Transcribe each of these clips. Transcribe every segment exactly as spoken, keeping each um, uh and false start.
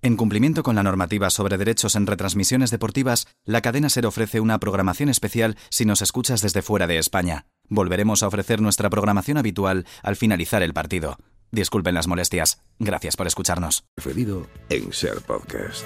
En cumplimiento con la normativa sobre derechos en retransmisiones deportivas, la cadena SER ofrece una programación especial si nos escuchas desde fuera de España. Volveremos a ofrecer nuestra programación habitual al finalizar el partido. Disculpen las molestias. Gracias por escucharnos. Preferido en SER Podcast.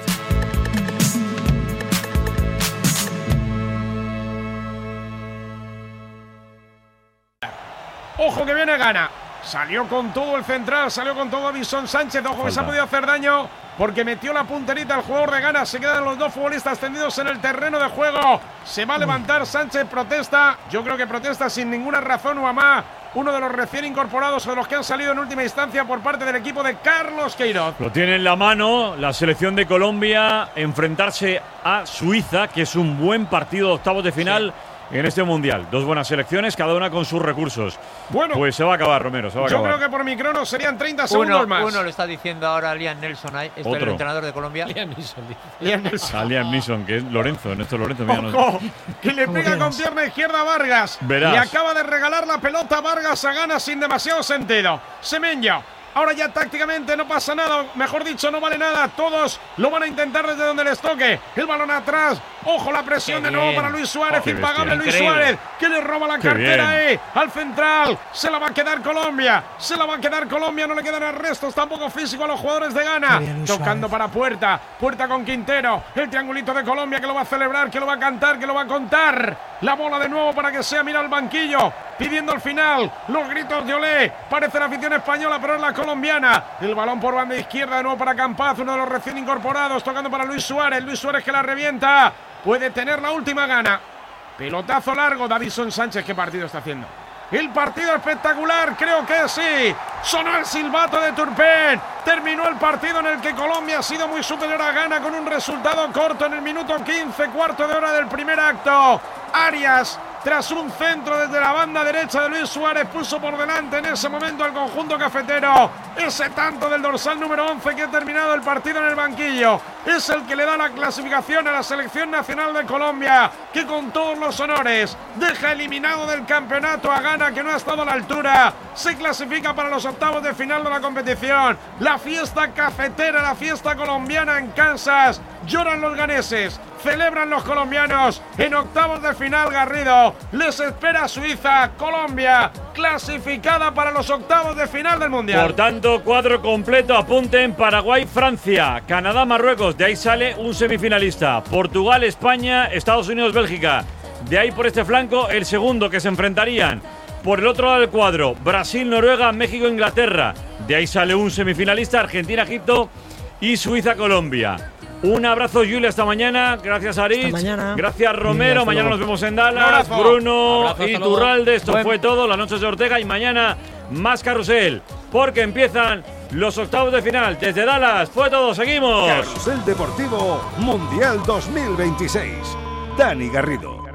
Ojo que viene Gana. Salió con todo el central, salió con todo Davinson Sánchez. Ojo que se ha podido hacer daño porque metió la punterita al jugador de Gana. Se quedan los dos futbolistas tendidos en el terreno de juego. Se va a levantar Sánchez, protesta. Yo creo que protesta sin ninguna razón Uamá, uno de los recién incorporados o de los que han salido en última instancia por parte del equipo de Carlos Queiroz. Lo tiene en la mano la selección de Colombia, enfrentarse a Suiza, que es un buen partido de octavos de final. Sí. En este mundial, dos buenas selecciones, cada una con sus recursos. Bueno, pues se va a acabar, Romero, se va a yo acabar. creo que por mi crono serían treinta segundos uno, más. Uno lo está diciendo ahora Liam Nelson, este es el entrenador de Colombia. Liam Neeson. Liam Neeson. Ah, Liam Neeson, que es Lorenzo, Néstor Lorenzo. Ojo, que le pega con pierna izquierda a Vargas. Verás. Y acaba de regalar la pelota a Vargas a Gana sin demasiado sentido. Semenyo. Ahora ya tácticamente no pasa nada, mejor dicho, no vale nada. Todos lo van a intentar desde donde les toque. El balón atrás. Ojo, la presión Qué de nuevo bien. para Luis Suárez. Oh, impagable Luis Increíble. Suárez, que le roba la Qué cartera bien. eh, al central. Se la va a quedar Colombia. Se la va a quedar Colombia. No le quedan arrestos tampoco físico a los jugadores de Ghana. Tocando para Puerta. Puerta con Quintero. El triangulito de Colombia que lo va a celebrar, que lo va a cantar, que lo va a contar. La bola de nuevo para que sea, mira al banquillo. Pidiendo el final. Los gritos de Olé. Parece la afición española, pero es la colombiana. El balón por banda izquierda de nuevo para Campaz, uno de los recién incorporados, tocando para Luis Suárez. Luis Suárez que la revienta. Puede tener la última Gana. Pelotazo largo, Davinson Sánchez. ¿Qué partido está haciendo? El partido espectacular, creo que sí. Sonó el silbato de Turpin. Terminó el partido en el que Colombia ha sido muy superior a Ghana con un resultado corto en el minuto quince, cuarto de hora del primer acto. Arias, tras un centro desde la banda derecha de Luis Suárez, puso por delante en ese momento al conjunto cafetero. Ese tanto del dorsal número once que ha terminado el partido en el banquillo es el que le da la clasificación a la selección nacional de Colombia, que con todos los honores deja eliminado del campeonato a Ghana, que no ha estado a la altura. Se clasifica para los octavos de final de la competición. La fiesta cafetera, la fiesta colombiana en Kansas. Lloran los ganeses, celebran los colombianos. En octavos de final, Garrido, les espera Suiza. Colombia clasificada para los octavos de final del Mundial. Por tanto, cuadro completo, apunten: Paraguay, Francia, Canadá, Marruecos. De ahí sale un semifinalista. Portugal, España, Estados Unidos, Bélgica. De ahí por este flanco el segundo que se enfrentarían. Por el otro lado del cuadro, Brasil, Noruega, México, Inglaterra. De ahí sale un semifinalista: Argentina, Egipto y Suiza, Colombia. Un abrazo, Julia, hasta mañana. Gracias, Aritz. mañana. Gracias, Romero. Hasta mañana luego. nos vemos en Dallas. abrazo. Bruno Abrazo, y hasta luego. Turralde. Esto Buen- fue todo. Las noches de Ortega. Y mañana más carrusel. Porque empiezan los octavos de final. Desde Dallas. Fue todo. Seguimos. Carrusel Deportivo Mundial dos mil veintiséis. Dani Garrido.